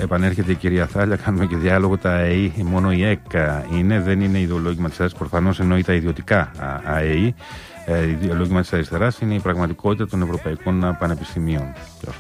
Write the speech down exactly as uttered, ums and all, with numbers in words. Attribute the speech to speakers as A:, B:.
A: επανέρχεται η κυρία Θάλια, κάνουμε και διάλογο. Τα ΑΕΗ, μόνο η ΕΚ είναι, δεν είναι ιδεολόγημα της αριστεράς. Προφανώς εννοεί τα ιδιωτικά ΑΕΗ. Ε, ιδεολόγημα της αριστεράς είναι η πραγματικότητα των ευρωπαϊκών πανεπιστημίων. Και